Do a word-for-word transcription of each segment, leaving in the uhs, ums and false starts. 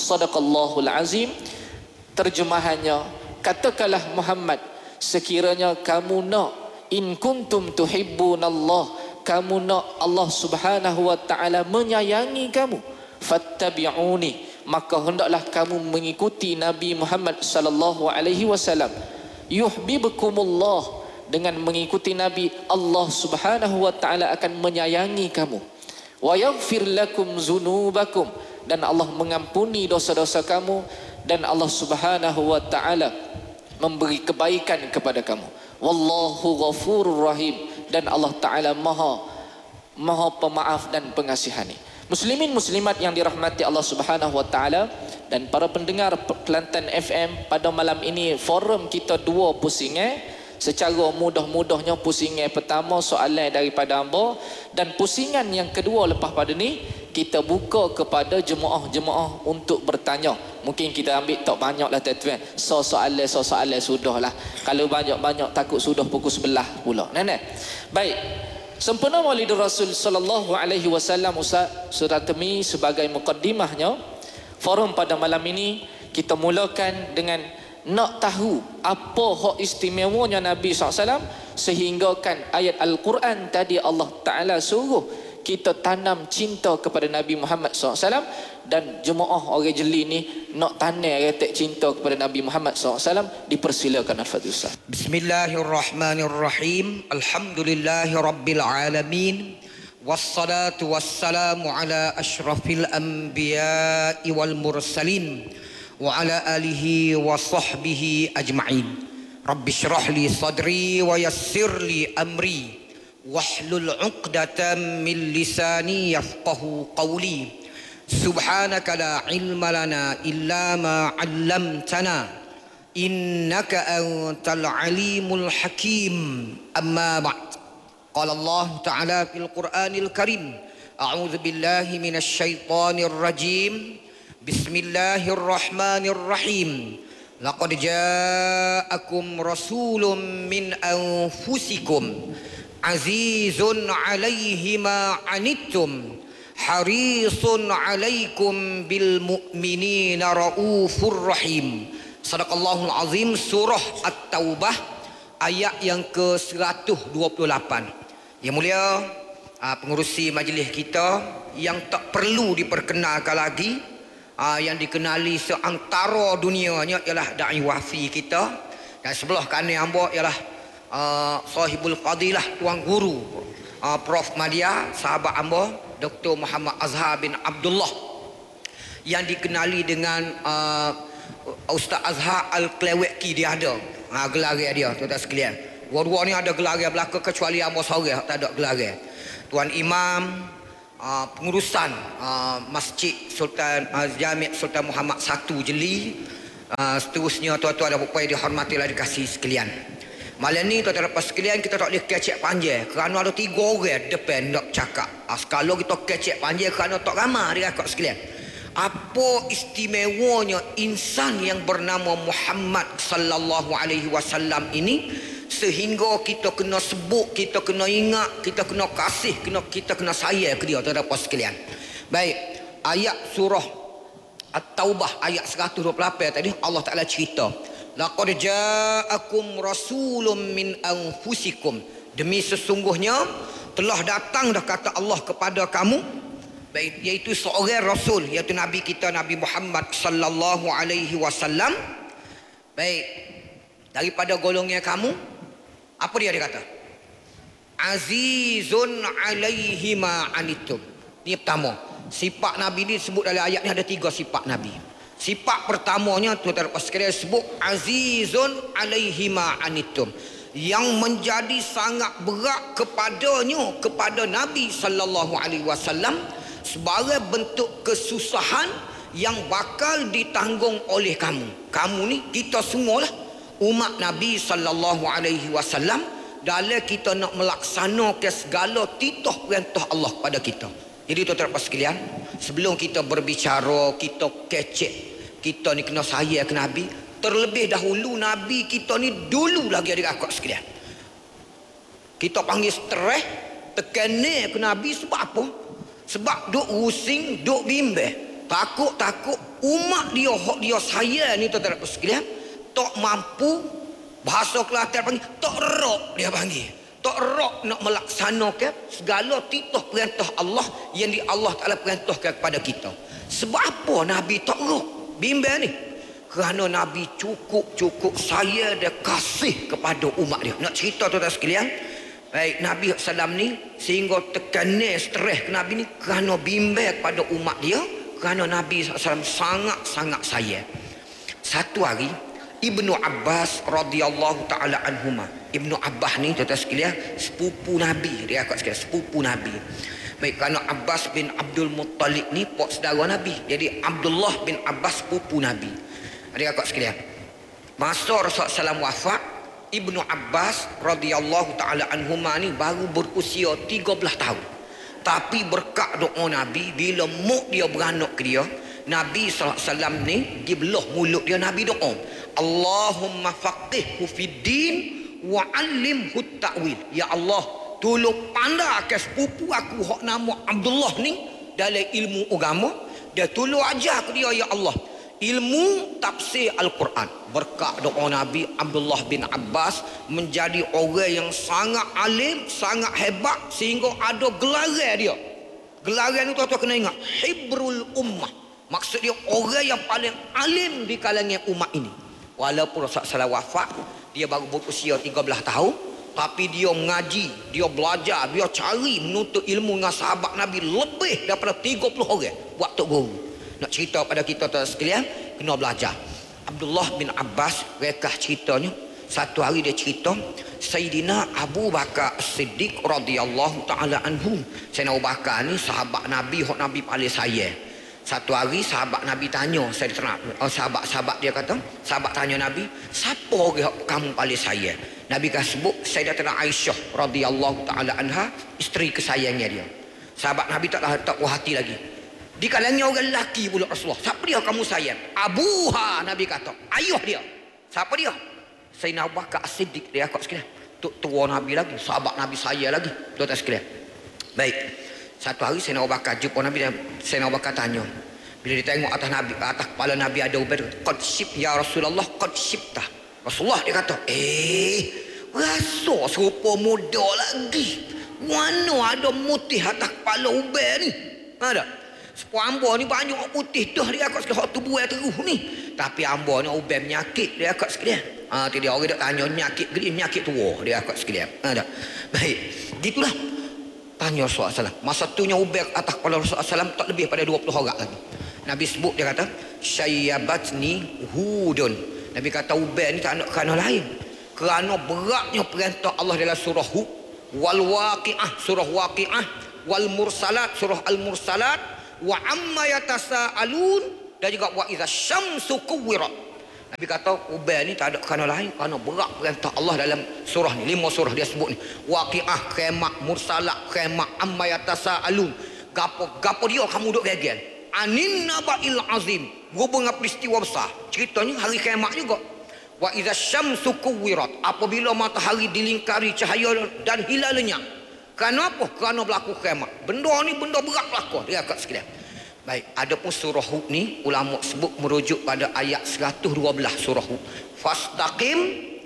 Sadaqallahul azim. Terjemahannya, katakanlah Muhammad, sekiranya kamu nak, in kuntum tuhibbunallah, kamu nak Allah Subhanahu wa taala menyayangi kamu, fattabi'uni, maka hendaklah kamu mengikuti Nabi Muhammad sallallahu alaihi wasallam. Yuhibbukumullah, dengan mengikuti Nabi, Allah Subhanahu wa taala akan menyayangi kamu. Wa yaghfir lakum dzunubakum, dan Allah mengampuni dosa-dosa kamu, dan Allah Subhanahu wa taala memberi kebaikan kepada kamu. Wallahu ghafurur rahim, dan Allah taala Maha Maha pemaaf dan pengasihani. Muslimin muslimat yang dirahmati Allah Subhanahu wa taala dan para pendengar Kelantan F M, pada malam ini forum kita dua pusingan. Secara mudah-mudahnya pusingan pertama soalan daripada hamba, dan pusingan yang kedua lepas pada ni kita buka kepada jemaah-jemaah untuk bertanya. Mungkin kita ambil tak banyak lah tuan-tuan, so soalan so soalan sudah lah. Kalau banyak-banyak takut sudah pukul sebelah pula. Nenek. Baik. Sempena Maulidur Rasul sallallahu alaihi wasallam, Ustaz sudah temi sebagai mukaddimahnya. Forum pada malam ini kita mulakan dengan nak tahu apa hak istimewanya Nabi sallallahu alaihi wasallam, sehingga kan ayat Al-Quran tadi Allah Ta'ala suruh kita tanam cinta kepada Nabi Muhammad sallallahu alaihi wasallam, dan jemaah orang jeli ni nak tanam retek cinta kepada Nabi Muhammad sallallahu alaihi wasallam. Dipersilakan Al-Fatihah Ustaz. Bismillahirrahmanirrahim. Alhamdulillahi rabbil alamin. Wassalatu wassalamu ala asyrafil anbiya'i wal mursalin wa ala alihi wa sahbihi ajma'in. Rabbi syrah li sadri wa yassir li amri wahlul 'uqdatam min lisani yafqahu qawli. Subhanaka la ilma lana illa ma 'allamtana innaka antal alimul hakim. Amma ba'd. Qala Allah Ta'ala fil Qur'anil Karim, a'udzu billahi minasy syaithanir rajim. Bismillahirrahmanirrahim. Laqad ja'akum rasulun min anfusikum azizun 'alaihi ma 'anittum harisun 'alaikum bil mu'minina raufur rahim. Sadaqallahul azim. Surah At-Taubah ayat yang ke seratus dua puluh lapan. Yang mulia pengurusi majlis kita yang tak perlu diperkenalkan lagi, Uh, yang dikenali seantara dunianya ialah da'i wafi kita, dan sebelah kanan hamba ialah uh, sahibul fadilah, tuan guru uh, Prof Madia, sahabat hamba Doktor Muhammad Azhar bin Abdullah, yang dikenali dengan uh, Ustaz Azhar Al-Kleweki. Dia ada uh, gelar dia, tuan-tuan sekalian. Dua-dua ni ada gelar belaka, kecuali hamba seorang tak ada gelar. Tuan Imam Uh, pengurusan uh, Masjid Sultan uh, Jami' Sultan Muhammad satu Jeli, uh, seterusnya tuan-tuan dan puan yang dihormatilah dikasihi sekalian. Malam ni tuan-tuan dan puan sekalian, kita tak boleh kecek panjang kerana ada tiga orang depan nak cakap. Uh, kalau kita kecek panjang kerana tak ramai dia kak sekalian. Apa istimewanya insan yang bernama Muhammad sallallahu alaihi wasallam ini, sehingga kita kena sebut, kita kena ingat, kita kena kasih, kena kita kena sayang ke dia, tuan-tuan sekalian. Baik, ayat surah At-Taubah ayat seratus dua puluh lapan tadi Allah Taala cerita, laqad ja'akum rasulun min anfusikum, demi sesungguhnya telah datang dah kata Allah kepada kamu, baik, iaitu seorang rasul, iaitu nabi kita Nabi Muhammad sallallahu alaihi wasallam, baik, daripada golongan kamu. Apa dia dia kata? Azizun alaihi ma anittum. Ini pertama. Sifat Nabi ni sebut dalam ayat ni ada tiga sifat Nabi. Sifat pertamanya tuan-tuan sekalian sebut azizun alaihi ma anittum, yang menjadi sangat berat kepadanya, kepada Nabi sallallahu alaihi wasallam, sebagai bentuk kesusahan yang bakal ditanggung oleh kamu. Kamu ni kita semualah umat Nabi sallallahu alaihi wasallam, dalam kita nak melaksanakan segala titah perintah Allah pada kita. Jadi tuan-tuan sekalian, sebelum kita berbicara, kita kecek, kita ni kena sayang ke Nabi. Terlebih dahulu Nabi kita ni dulu lagi ada akak sekalian, kita panggil stres, tekanan ke Nabi. Sebab apa? Sebab duk rusing, duk bimbang. Takut-takut umat dia, hak dia saya ni tuan-tuan sekalian, tak mampu, bahasa Kelantan panggil tak rok, dia panggil tak rok nak melaksanakan segala titah perintah Allah yang di Allah Ta'ala perintahkan kepada kita. Sebab apa Nabi tak rok bimbang ni? Kerana Nabi cukup-cukup saya dia kasih kepada umat dia. Nak cerita tuan-tuan sekalian, baik, Nabi sallallahu alaihi wasallam ni sehingga tekanan stres ke Nabi ni kerana bimbang kepada umat dia, kerana Nabi sallallahu alaihi wasallam sangat-sangat sayang. Satu hari Ibnu Abbas radhiyallahu taala anhuma. Ibnu Abbas ni tuan-tuan sekalian sepupu Nabi, dia kat sekalian sepupu Nabi. Baik, kerana Abbas bin Abdul Muttalib ni pak saudara Nabi. Jadi Abdullah bin Abbas sepupu Nabi. Dia kat sekalian. Masa Rasulullah sallallahu alaihi wasallam wafat, Ibnu Abbas radhiyallahu taala anhuma ni baru berusia tiga belas tahun. Tapi berkat doa Nabi, bila mak dia beranak ke dia, Nabi sallallahu alaihi wasallam ni dia belah mulut dia, Nabi doa, Allahumma faqihhu fid din wa 'allimhu ta'wil. Ya Allah, tolong pandaikan sepupu aku hak nama Abdullah ni dalam ilmu agama, dia tolong ajar ke dia ya Allah ilmu tafsir Al-Quran. Berkat doa Nabi, Abdullah bin Abbas menjadi orang yang sangat alim, sangat hebat, sehingga ada gelaran dia. Gelaran itu tuan-tuan kena ingat, Hibrul Ummah. Maksud dia orang yang paling alim di kalangan umat ini. Walaupun Rasulullah wafat, dia baru berusia tiga belas tahun, tapi dia mengaji, dia belajar, dia cari menuntut ilmu dengan sahabat Nabi lebih daripada tiga puluh orang waktu guru. Nak cerita pada kita tuan sekalian, kena belajar. Abdullah bin Abbas rekah ceritanya, satu hari dia cerita Sayyidina Abu Bakar As-Siddiq radhiyallahu taala anhu. Sayyidina Abu Bakar ni sahabat Nabi, hak Nabi paling sayang. Satu hari sahabat Nabi tanya, saya terang, oh, sahabat-sahabat dia kata, sahabat tanya Nabi, siapa orang kamu paling sayang? Nabi kata sebut Sayyidatina Aisyah radhiyallahu taala anha, isteri kesayangannya dia. Sahabat Nabi tak tak puas hati lagi. Di kalangan orang lelaki pula Rasulullah, siapa dia kamu sayang? Abuha, Nabi kata, ayah dia. Siapa dia? Sayyidina Abu Bakar As-Siddiq. Dia akak sekalian, tok tua Nabi lagi, sahabat Nabi saya lagi, tuan-tuan sekalian. Baik, satu hari Sayyidina Abu Bakar jumpa Nabi, dan Sayyidina Abu Bakar tanya, bila dia tengok atas Nabi, atas kepala Nabi ada ubat, qad shib ya Rasulullah, qad shibta. Rasulullah dia kata, eh, rasa serupa muda lagi. Mana ada mutih atas kepala ubat ni? Ada. Sepupu hamba ni banyak putih dah dia akak sekalian, hak tubuh yang teruh ni. Tapi hamba ni ubat penyakit dia akak sekalian. Ha, tu dia orang dak tanya penyakit gede, penyakit tua dia akak sekalian. Ha, dak. Baik, gitulah. Tanya Rasulullah sallallahu alaihi wasallam. Masa tunya ubat atas kepala Rasulullah sallallahu alaihi wasallam tak lebih pada dua puluh orang lagi. Nabi sebut, dia kata, syayyabatni hudun. Nabi kata ubat ni tak nak kerana lain, kerana beratnya perintah Allah dalam surah Hud, wal waqiah surah waqiah, wal mursalat surah al mursalat, wa amma yatasaalun, dan juga wa idza syamsu kuwirat. Nabi kata ubay ni tak ada kerana lain, kerana berat perintah Allah dalam surah ni. Lima surah dia sebut ni, waqiah, kiamat, mursalat, kiamat, amma yatasaalun. Gapo gapo dia kamu duk gagal anin nabail azim, berhubung dengan peristiwa besar. Ceritanya hari kiamat juga. Wa idza syamsu kuwirat, apabila matahari dilingkari cahaya dan hilal lenyap. Kerana apa? Kerana berlaku kiamat. Benda ni benda berat berlaku. Dia kat sekalian. Baik, adapun surah Hud ni ulama sebut merujuk pada ayat seratus dua belas surah Hud. Fastaqim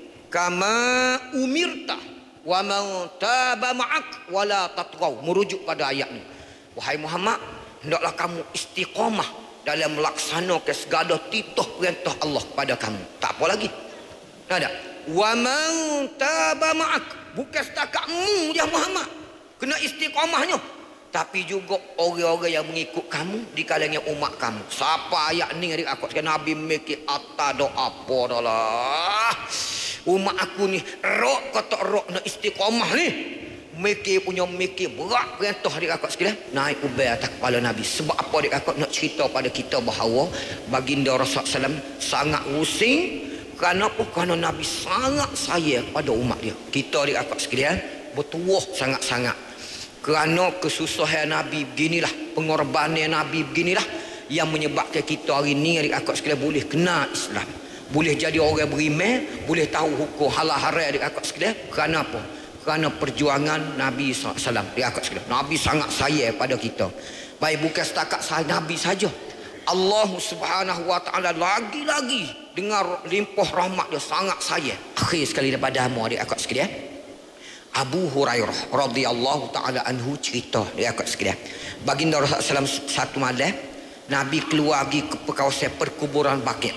kama umirta wa man taba ma'ak wala tatghaw. Merujuk pada ayat ni. Wahai Muhammad, hendaklah kamu istiqamah dalam melaksanakan segala titah perintah Allah pada kamu. Tak apa lagi. Ada. Wa man taba ma'ak, bukan setakatmu ya Muhammad kena istiqamahnya, tapi juga orang-orang yang mengikut kamu di kalangan umat kamu. Siapa ayat ni adik aku sekalian, Nabi mikir atas doa apa dah lah. Umat aku ni rok kata rok nak istiqamah ni, mikir punya mikir berat perintah adik aku sekalian, naik ubay atas kepala Nabi. Sebab apa adik aku nak cerita pada kita bahawa baginda Rasulullah sallallahu alaihi wasallam sangat rusing. Kerana apa? Kerana Nabi sangat sayang pada umat dia. Kita adik aku sekalian bertuah sangat-sangat. Kerana kesusahan Nabi beginilah, pengorbanan Nabi beginilah yang menyebabkan kita hari ni adik akak sekalian boleh kenal Islam, boleh jadi orang beriman, boleh tahu hukum halal haram adik akak sekalian. Kerana apa? Kerana perjuangan Nabi sallallahu alaihi wasallam. Adik akak sekalian, Nabi sangat sayang pada kita. Baik, bukan setakat saya Nabi saja, Allah Subhanahu wa taala lagi-lagi dengar limpah rahmat dia sangat sayang. Akhir sekali daripada hamba dia akak sekalian, Abu Hurairah radhiyallahu taala anhu cerita dia akak sekalian, baginda Rasulullah sallallahu alaihi wasallam satu malam Nabi keluar pergi ke kawasan perkuburan Baqi'.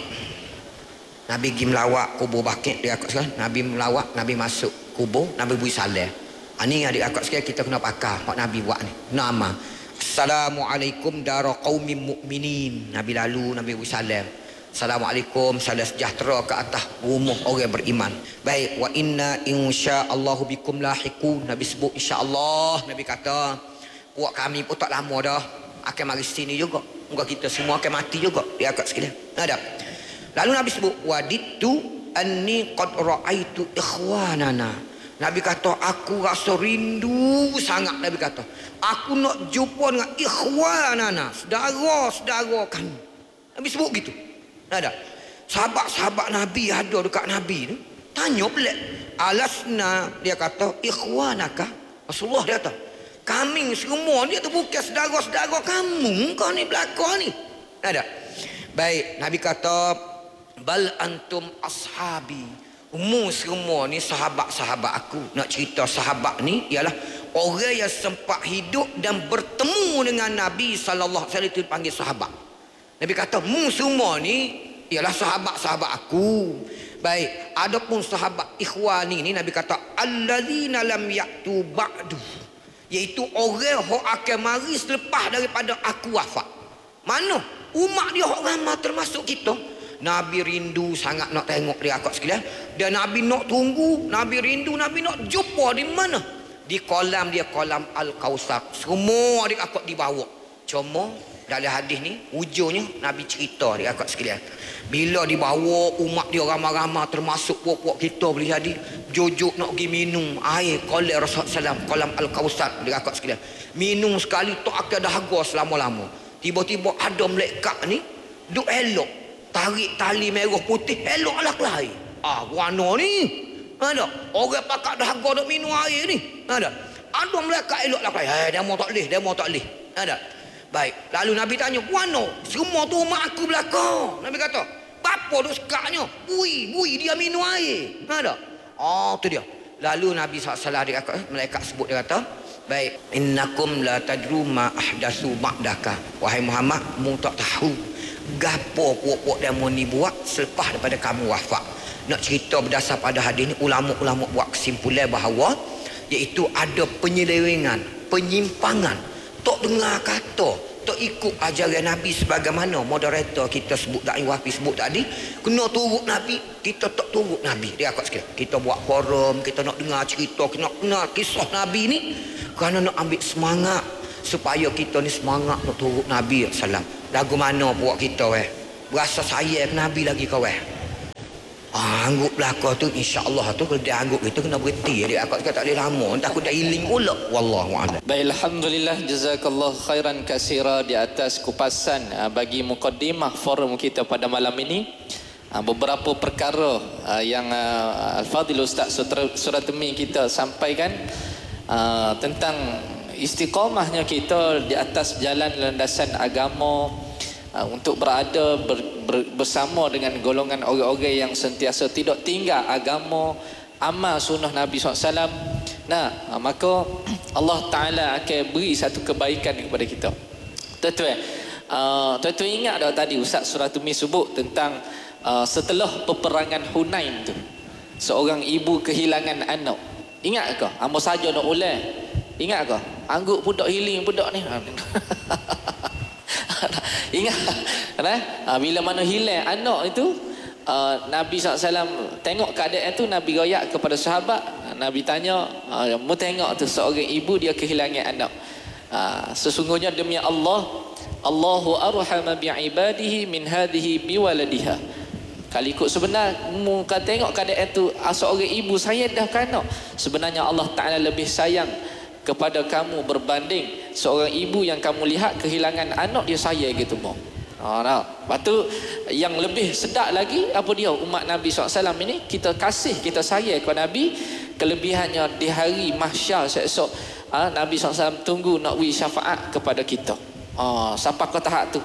Nabi pergi melawat kubur Baqi' dia akak sekalian. Nabi melawat, Nabi masuk kubur, Nabi beri salam. Ini adik akak sekalian, kita kena pakar pak Nabi buat ni. Nama Assalamualaikum dara qaumin mukminin. Nabi lalu, Nabi beri salam. Assalamualaikum, salam sejahtera ke atas rumah orang beriman. Baik, wa inna insyaallahu bikum lahiqun. Nabi sebut insyaallah. Nabi kata buat kami pun tak lama dah akan mari sini juga. Moga kita semua akan mati juga dia akak sekalian. Ada. Lalu Nabi sebut waditu anni qad raaitu ikhwanana. Nabi kata aku rasa rindu sangat. Nabi kata aku nak jumpa dengan ikhwanana, saudara-saudara kami. Nabi sebut gitu. Ada. Sahabat-sahabat Nabi ada dekat Nabi ni tanya pelik. Alasna, dia kata ikhwanaka. Rasulullah dia kata kami semua ni tu bukan saudara-saudara kamu kau ni belakang ni. Ada. Baik, Nabi kata bal antum ashabi. Umur semua ni sahabat-sahabat aku. Nak cerita sahabat ni ialah orang yang sempat hidup dan bertemu dengan Nabi sallallahu alaihi wasallam, itu dipanggil sahabat. Nabi kata mu semua ni ialah sahabat-sahabat aku. Baik, adapun sahabat ikhwani ni Nabi kata allazina lam ya'tu ba'du, iaitu orang yang akan mari selepas daripada aku wafat. Mana? Umat dia orang ramai termasuk kita. Nabi rindu sangat nak tengok dia akak sekalian. Dan Nabi nak tunggu, Nabi rindu, Nabi nak jumpa di mana? Di kolam dia, kolam Al-Kausar. Semua dia akak dibawa. Cuma dalam hadis ni ujungnya Nabi cerita dia akak sekalian. Bila dibawa umat dia ramai-ramai termasuk puak-puak kita boleh jadi jojuk nak pergi minum air kolam Rasulullah sallallahu alaihi wasallam, kolam Al-Kausar dia akak sekalian. Minum sekali tak akan dahaga selama-lama. Tiba-tiba ada malaikat ni duk elok, tarik tali merah putih, elok alah kelahi. Ah, warna ni. Ada. Orang pakak dahaga duk minum air ni. Ada. Ada malaikat elok lah kelahi. Eh, demo tak leh, demo tak leh. Ada. Baik. Lalu Nabi tanya, "Warna? Semua tu mak aku belakang." Nabi kata, "Bapa duk sekaknya? Bui, bui dia minum air." Ada. Oh, tu dia. Lalu Nabi sallallahu alaihi wasallam malaikat sebut dia kata, "Baik, innakum la tadru ma ahdatsu ba'daka." Wahai Muhammad, mu tak tahu gapo puak-puak demo ni buat selepas daripada kamu wafat. Nak cerita berdasar pada hadis ni, ulama-ulama buat kesimpulan bahawa iaitu ada penyelewengan, penyimpangan, tak dengar kata, tak ikut ajaran Nabi sebagaimana moderator kita sebut Da'i Wafi sebut tadi, kena turut Nabi, kita tak turut Nabi. Dia akak sekalian, kita buat forum, kita nak dengar cerita, kita nak kenal kisah Nabi ni kerana nak ambil semangat supaya kita ni semangat nak turut Nabi sallallahu alaihi wasallam. Lagu mana buat kita weh? Berasa sayang Nabi lagi kau weh. Ah, angguk belakang tu insya-Allah tu kalau dia angguk itu kena berhenti dia akak tak boleh lama, takut dah iling pula. Wallahu a'lam. Baik, alhamdulillah, jazakallahu khairan katsira di atas kupasan uh, bagi mukaddimah forum kita pada malam ini. Uh, beberapa perkara uh, yang uh, Al-Fadhil Ustaz Suratmi kita sampaikan uh, tentang istiqamahnya kita di atas jalan landasan agama, uh, untuk berada ber, ber, bersama dengan golongan orang-orang yang sentiasa tidak tinggal agama, amal sunnah Nabi sallallahu alaihi wasallam. Nah, uh, maka Allah Ta'ala akan beri satu kebaikan kepada kita. Tuan-tuan, uh, tuan-tuan ingat tak tadi Ustaz Suratmi sebut tentang uh, setelah peperangan Hunain tu, seorang ibu kehilangan anak. Ingat ke? Amo saja nak ulang. Ingat ke? Angguk budak hiling budak ni. Ingat kan? Bila mana hilang anak itu, uh, Nabi sallallahu alaihi wasallam tengok keadaan itu, Nabi royak kepada sahabat. Nabi tanya, uh, mu tengok tu seorang ibu dia kehilangan anak. Uh, sesungguhnya demi Allah, Allahu arhama bi'ibadihi min hadhihi biwaladiha. Kalau ikut sebenar, mu kan tengok keadaan itu, seorang ibu saya dah anak. Sebenarnya Allah Ta'ala lebih sayang kepada kamu berbanding seorang ibu yang kamu lihat kehilangan anak dia saya gitu mau. Ha, nah. Lepas tu yang lebih sedap lagi apa dia umat Nabi sallallahu alaihi wasallam ini, kita kasih, kita sayang kepada Nabi, kelebihannya di hari mahsyar esok, ha, Nabi sallallahu alaihi wasallam tunggu nak beri syafaat kepada kita. Ha, siapa kau tahap tu?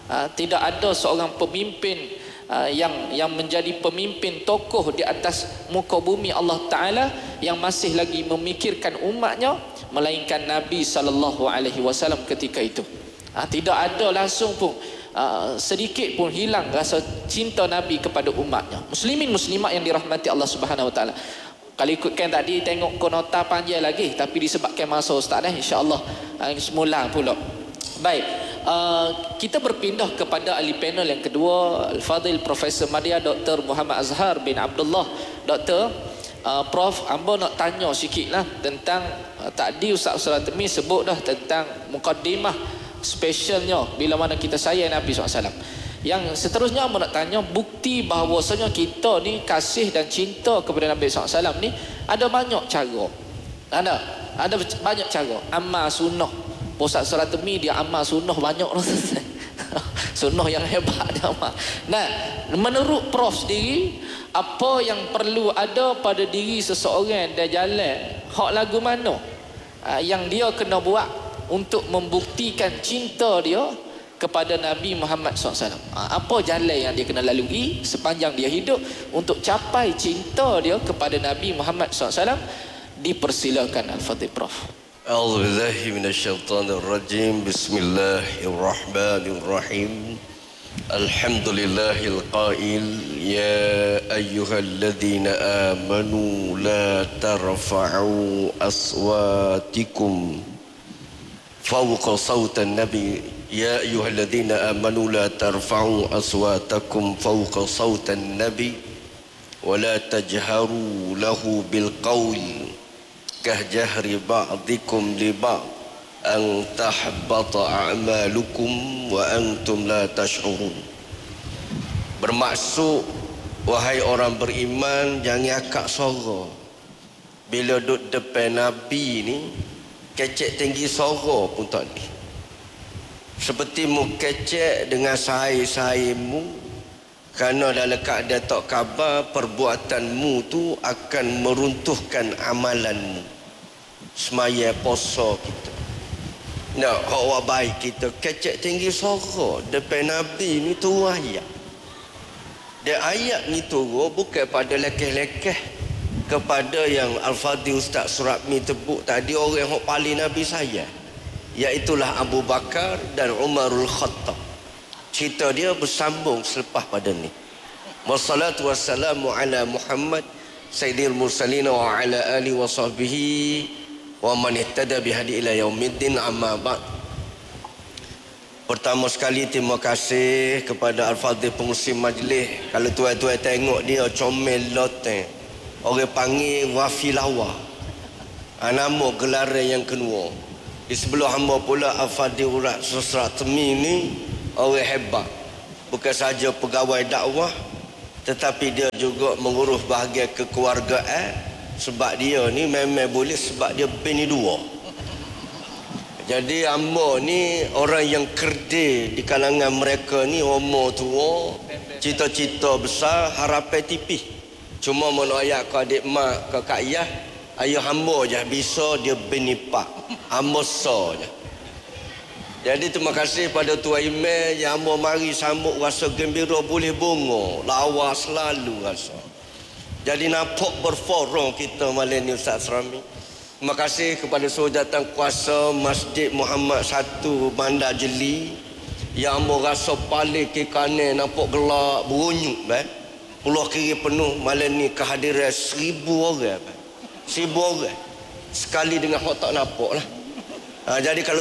uh, tidak ada seorang pemimpin uh, yang yang menjadi pemimpin tokoh di atas muka bumi Allah Taala yang masih lagi memikirkan umatnya melainkan Nabi sallallahu alaihi wasallam ketika itu. Uh, tidak ada langsung pun uh, sedikit pun hilang rasa cinta Nabi kepada umatnya. Muslimin muslimat yang dirahmati Allah Subhanahu wa taala. Kalau ikutkan tadi tengok konota panjang lagi, tapi disebabkan masa ustaz dah, insya-Allah uh, semula pula. Baik, uh, kita berpindah kepada ahli panel yang kedua, Al-Fadhil Profesor Madya Doktor Muhammad Azhar bin Abdullah. Doktor, uh, Prof, hamba nak tanya sikitlah tentang uh, tadi Ustaz Suratmi sebut dah tentang mukaddimah spesialnya bila mana kita sayang Nabi sallallahu alaihi wasallam. Yang seterusnya saya nak tanya bukti bahawasanya kita ni kasih dan cinta kepada Nabi sallallahu alaihi wasallam ni ada banyak cara. Ada, ada banyak cara. Amal sunnah. Ustaz Suratmi dia amal sunnah banyak lah. Sunnah yang hebat dia amal. Nah, menurut Prof sendiri, apa yang perlu ada pada diri seseorang dia jalan hak lagu mana yang dia kena buat untuk membuktikan cinta dia kepada Nabi Muhammad sallallahu alaihi wasallam. Apa jalan yang dia kena lalui sepanjang dia hidup untuk capai cinta dia kepada Nabi Muhammad sallallahu alaihi wasallam? Dipersilakan Al-Fadhil Prof. A'udzu billahi minasyaitonir rajim. Bismillahirrahmanirrahim. Alhamdulillahil qail ya ayyuhalladzina amanu la tarfa'u aswatikum fawqa sautin nabi. يا أيها الذين آمنوا لا ترفعوا أصواتكم فوق صوت النبي ولا تجهروا له بالقول كجهر بعضكم لبعض أن تحبط أعمالكم وأنتم لا تشعرون. Bermaksud, wahai orang beriman, jangan akak suara. Bila duduk depan Nabi ni, kecek tinggi suara pun tak boleh. Seperti mu kecek dengan sahih-sahihmu, kerana dalam keadaan tak khabar perbuatanmu tu akan meruntuhkan amalanmu. Semaya poso kita, nak hak baik kita kecek tinggi suara depan Nabi ni tu ayat. Dan ayat ni turun bukan pada lekeh-lekeh kepada yang Al-Fadhil Ustaz Suratmi tebuk tadi, orang yang paling Nabi sayang, iaitulah Abu Bakar dan Umarul Khattab. Cerita dia bersambung selepas pada ni. Wassalatu wassalamu ala Muhammad sayyidil mursalin wa ala alihi wa sahbihi wa man ihtada bihadi ila yaumiddin, amma ba'd. Pertama sekali terima kasih kepada Al-Fadhil pengurusi majlis. Kalau tuan-tuan tengok dia comel loteng, orang panggil Wafilawa, nama gelaran yang kedua. Di sebelah hamba pula Al-Fadhil Suratmi ni orang hebat. Bukan saja pegawai dakwah, tetapi dia juga mengurus bahagian kekeluargaan. Sebab dia ni memang boleh, sebab dia bini dua. Jadi hamba ni orang yang kerdil di kalangan mereka ni, umur tua, cita-cita besar, harapan tipis. Cuma menayak ke adik mak, ke kak ayah, ayah hamba je bisa dia bini pak. Hamba saja. Jadi terima kasih pada Tuan Imam yang hamba mari sambut rasa gembira boleh bunga, lawa selalu rasa. Jadi nampak berforong kita malam ni Ustaz Rami. Terima kasih kepada seluruh jawatan kuasa Masjid Muhammad satu Bandar Jeli yang hamba rasa paling ke kanan nampak gelap berunyuk eh. Pulau kiri penuh malam ni kehadiran seribu orang eh. Seribu orang sekali dengan hak tak nampak lah. Ha, jadi kalau